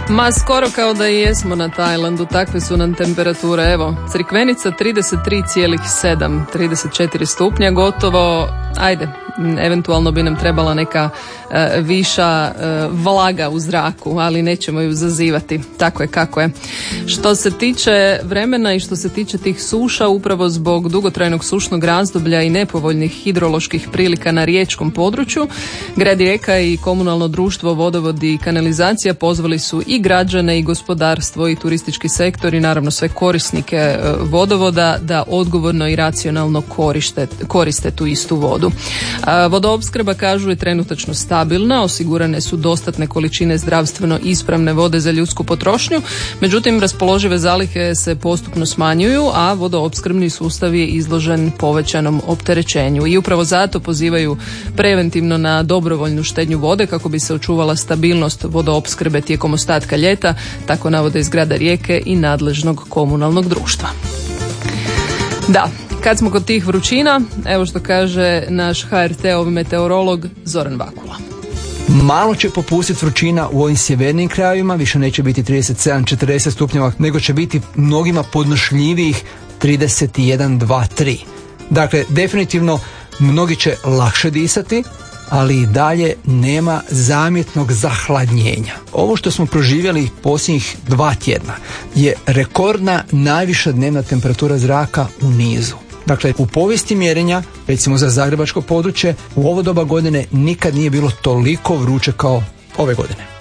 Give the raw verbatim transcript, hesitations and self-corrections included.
Ma skoro kao da i jesmo na Tajlandu, takve su nam temperature. Evo, Crikvenica trideset tri zarez sedam, trideset četiri stupnja, gotovo, ajde, eventualno bi nam trebala neka e, viša e, vlaga u zraku, ali nećemo ju zazivati. Tako je kako je. Što se tiče vremena i što se tiče tih suša, upravo zbog dugotrajnog sušnog razdoblja i nepovoljnih hidroloških prilika na riječkom području, grad Rijeka i komunalno društvo Vodovod i kanalizacija pozvali su i građane i gospodarstvo i turistički sektor i naravno sve korisnike e, vodovoda da odgovorno i racionalno koriste, koriste tu istu vodu. Vodoopskrba, kažu, je trenutačno stabilna, osigurane su dostatne količine zdravstveno ispravne vode za ljudsku potrošnju, međutim raspoložive zalihe se postupno smanjuju, a vodoopskrbni sustav je izložen povećanom opterećenju i upravo zato pozivaju preventivno na dobrovoljnu štednju vode kako bi se očuvala stabilnost vodoopskrbe tijekom ostatka ljeta, tako navode iz grada Rijeke i nadležnog komunalnog društva. Da, kad smo kod tih vrućina, evo što kaže naš H R T-ov meteorolog Zoran Vakula. Malo će popustiti vrućina u ovim sjevernim krajevima, više neće biti trideset sedam četrdeset stupnjeva, nego će biti mnogima podnošljivijih trideset jedan, dva, tri. Dakle, definitivno mnogi će lakše disati, ali i dalje nema zamjetnog zahladnjenja. Ovo što smo proživjeli posljednjih dva tjedna je rekordna najviša dnevna temperatura zraka u nizu. Dakle, u povijesti mjerenja, recimo za zagrebačko područje, u ovo doba godine nikad nije bilo toliko vruće kao ove godine.